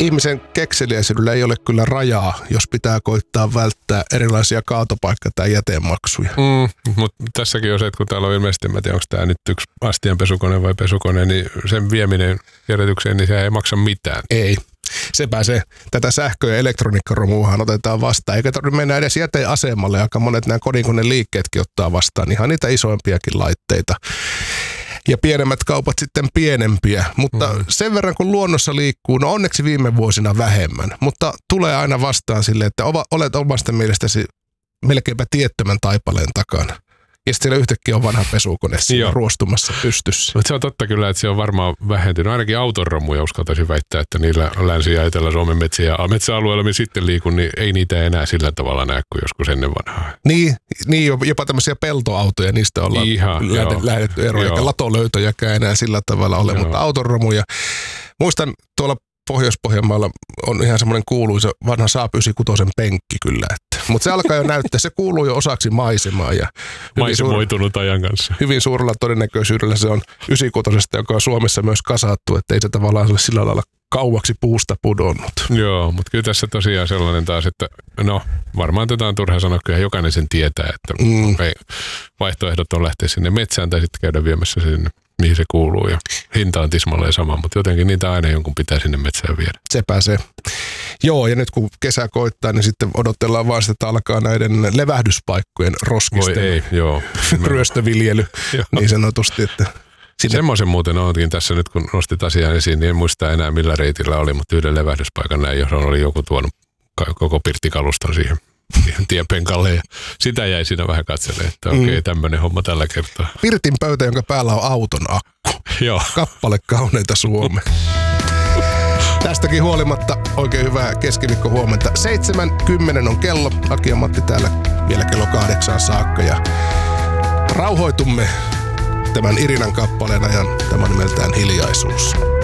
ihmisen kekseliäisyydellä ei ole kyllä rajaa, jos pitää koittaa välttää erilaisia kaatopaikka- tai jätemaksuja. Mutta tässäkin on se, että kun täällä on ilmeisesti, en tiedä, onko tämä nyt yksi astianpesukone vai pesukone, niin sen vieminen kierrätykseen, niin se ei maksa mitään. Ei. Sepä se. Tätä sähkö- ja elektroniikkaromuahan otetaan vastaan. Eikä tarvitse mennä edes jäteasemalle. Aika monet nämä kodinkoneen liikkeetkin ottaa vastaan. Ihan niitä isoimpiakin laitteita. Ja pienemmät kaupat sitten pienempiä. Mutta sen verran kun luonnossa liikkuu, no onneksi viime vuosina vähemmän. Mutta tulee aina vastaan sille, että olet omasta mielestäsi melkeinpä tiettömän taipaleen takana. Ja sitten siellä yhtäkkiä on vanha pesukone siinä ruostumassa pystyssä. Mutta se on totta kyllä, että se on varmaan vähentynyt. Ainakin autonromuja uskaltaisin väittää, että niillä Länsi- ja Etelä-Suomen metsäalueilla, missä sitten liikun, niin ei niitä enää sillä tavalla näe kuin joskus ennen vanhaa. Niin jopa tämmöisiä peltoautoja, niistä ollaan lähdetty eroon, eikä latolöytöjäkään enää sillä tavalla ole, mutta autonromuja. Muistan tuolla Pohjois-Pohjanmaalla on ihan semmoinen kuuluisa vanha Saab 96 penkki kyllä. Mutta se alkaa jo näyttää, se kuuluu jo osaksi maisemaa. Ja maisemoitunut ajan kanssa. Hyvin suurella todennäköisyydellä se on 96, joka on Suomessa myös kasattu, että ei se tavallaan ole sillä lailla kauaksi puusta pudonnut. Joo, mutta kyllä tässä tosiaan sellainen taas, että no varmaan tätä on turha sanoa, kyllä jokainen sen tietää, että vaihtoehdot on lähteä sinne metsään tai sitten käydä viemässä sinne, mihin se kuuluu ja hinta on tismalleen sama, mutta jotenkin niitä aina jonkun pitää sinne metsään viedä. Sepä se. Joo, ja nyt kun kesä koittaa, niin sitten odotellaan vaan sitä, että alkaa näiden levähdyspaikkojen roskisten ryöstöviljely niin sanotusti, että semmoisen muuten onkin tässä nyt, kun nostit asian esiin, niin en muista enää millä reitillä oli, mutta yhden levähdyspaikan näin, johon oli joku tuonut koko pirttikaluston siihen tiepenkalle ja sitä jäi siinä vähän katselemaan, että okei, tämmöinen homma tällä kertaa. Pirtin pöytä, jonka päällä on auton akku. Joo. Kappale kauneita Suomea. Tästäkin huolimatta oikein hyvää keskiviikkohuomenta. 7:10 on kello. Aki ja Matti täällä vielä kello 8 saakka ja rauhoitumme tämän Irinan kappaleen ajan. Tämä on nimeltään Hiljaisuus.